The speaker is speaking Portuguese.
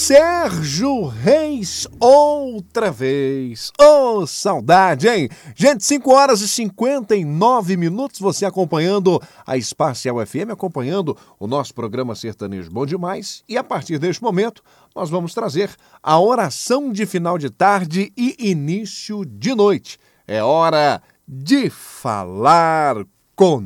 Sérgio Reis, outra vez. Ô, saudade, hein? Gente, 5h59, você acompanhando a Espacial FM, acompanhando o nosso programa Sertanejo Bom Demais. E a partir deste momento, nós vamos trazer a oração de final de tarde e início de noite. É hora de falar com